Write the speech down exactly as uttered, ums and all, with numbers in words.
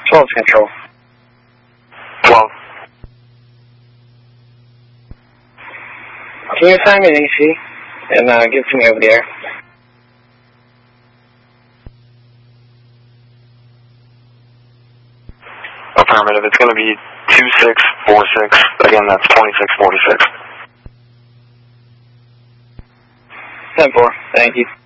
twelve control. twelve. Can you assign me an A C and uh, give it to me over the air? Affirmative. It's going to be two six four six. Again, that's twenty-six forty-six. ten four. Thank you.